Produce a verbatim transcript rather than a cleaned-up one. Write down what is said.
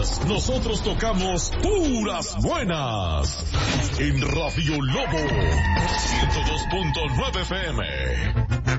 buenas. Nosotros tocamos puras buenas. En Radio Lobo ciento dos punto nueve F M.